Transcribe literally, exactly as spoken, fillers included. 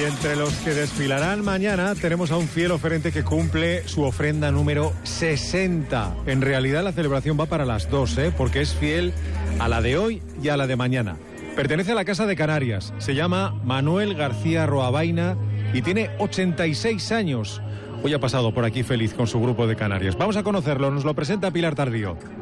Y entre los que desfilarán mañana tenemos a un fiel oferente que cumple su ofrenda número sesenta. En realidad la celebración va para las dos, ¿eh? Porque es fiel a la de hoy y a la de mañana. Pertenece a la Casa de Canarias, se llama Manuel García Roabaina y tiene ochenta y seis años. Hoy ha pasado por aquí feliz con su grupo de Canarias. Vamos a conocerlo, nos lo presenta Pilar Tardío.